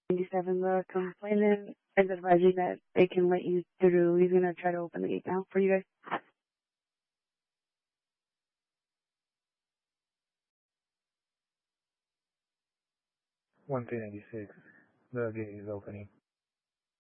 97, the complainant is advising that they can let you through. He's gonna try to open the gate now for you guys. 1396. The gate is opening.